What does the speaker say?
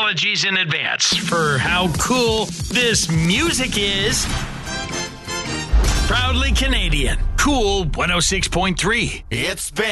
apologies in advance for how cool this music is. Proudly Canadian. Cool 106.3. It's been